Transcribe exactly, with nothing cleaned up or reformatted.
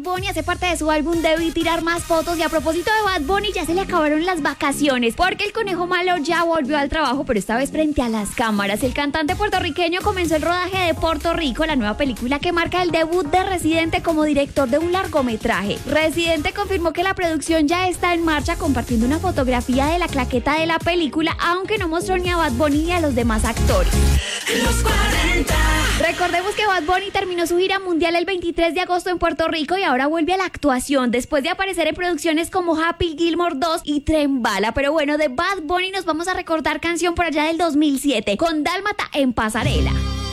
Bunny hace parte de su álbum Debí tirar más fotos. Y a propósito de Bad Bunny, ya se le acabaron las vacaciones porque el conejo malo ya volvió al trabajo, pero esta vez frente a las cámaras. El cantante puertorriqueño comenzó el rodaje de Puerto Rico, la nueva película que marca el debut de Residente como director de un largometraje. Residente confirmó que la producción ya está en marcha, compartiendo una fotografía de la claqueta de la película, aunque no mostró ni a Bad Bunny ni a los demás actores. Los cuarenta. Recordemos que Bad Bunny terminó su gira mundial el veintitrés de agosto en Puerto Rico y ahora vuelve a la actuación después de aparecer en producciones como Happy Gilmore dos y Tren Bala. Pero bueno, de Bad Bunny nos vamos a recordar canción por allá del dos mil siete con Dálmata en Pasarela.